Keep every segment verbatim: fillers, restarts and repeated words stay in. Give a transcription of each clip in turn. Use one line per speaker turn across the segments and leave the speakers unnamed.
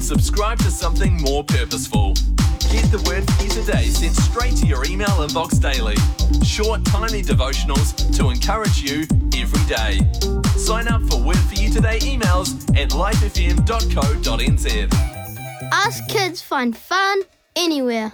subscribe to something more purposeful. Get the Word for You Today sent straight to your email inbox daily. Short, tiny devotionals to encourage you every day. Sign up for Word for You Today emails at life f m dot co dot n z.
Us kids find fun anywhere.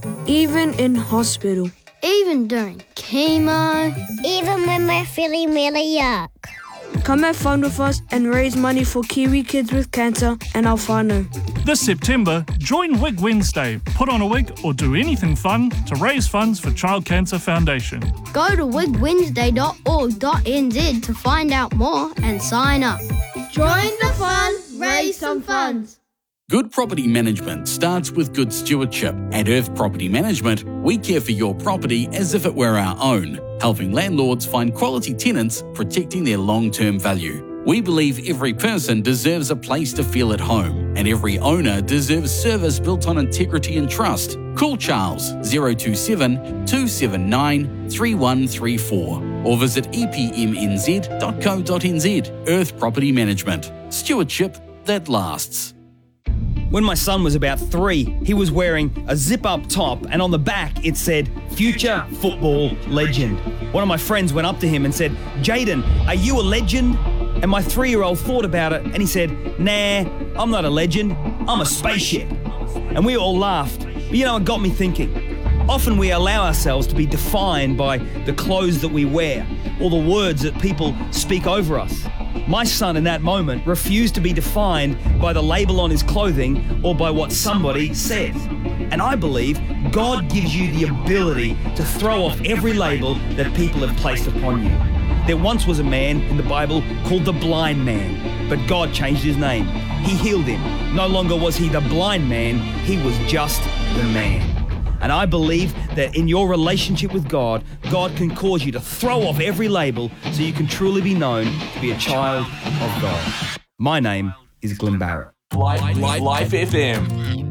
Even in hospital.
Even during chemo.
Even when we're feeling really yuck.
Come have fun with us and raise money for Kiwi kids with cancer and our whānau.
This September, join Wig Wednesday. Put on a wig or do anything fun to raise funds for Child Cancer Foundation.
Go to wig wednesday dot org dot n z to find out more and sign up. Join the fun, raise some funds.
Good property management starts with good stewardship. At Earth Property Management, we care for your property as if it were our own, helping landlords find quality tenants, protecting their long-term value. We believe every person deserves a place to feel at home, and every owner deserves service built on integrity and trust. Call Charles zero two seven, two seven nine, three one three four or visit e p m n z dot co dot n z. Earth Property Management. Stewardship that lasts.
When my son was about three, he was wearing a zip-up top and on the back it said, "Future Football Legend." One of my friends went up to him and said, "Jaden, are you a legend?" And my three-year-old thought about it and he said, "Nah, I'm not a legend, I'm a spaceship." And we all laughed. But you know, it got me thinking. Often we allow ourselves to be defined by the clothes that we wear or the words that people speak over us. My son in that moment refused to be defined by the label on his clothing or by what somebody says. And I believe God gives you the ability to throw off every label that people have placed upon you. There once was a man in the Bible called the blind man, but God changed his name. He healed him. No longer was he the blind man, he was just the man. And I believe that in your relationship with God, God can cause you to throw off every label so you can truly be known to be a child of God. My name is Glenn Barrett.
Life, Life, Life F M.